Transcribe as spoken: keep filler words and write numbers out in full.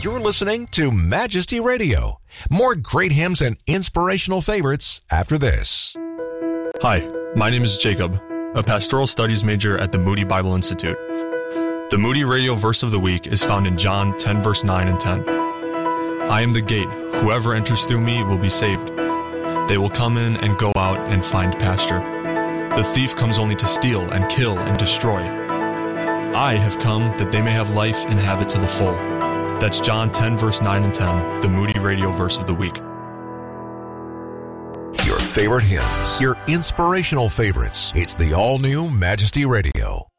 You're listening to Majesty Radio. More great hymns and inspirational favorites after this. Hi, my name is Jacob, a pastoral studies major at the Moody Bible Institute. The Moody Radio verse of the week is found in John ten, verse nine and ten. I am the gate. Whoever enters through me will be saved. They will come in and go out and find pasture. The thief comes only to steal and kill and destroy. I have come that they may have life and have it to the full. That's John ten, verse nine and ten, the Moody Radio verse of the week. Your favorite hymns, your inspirational favorites. It's the all-new Majesty Radio.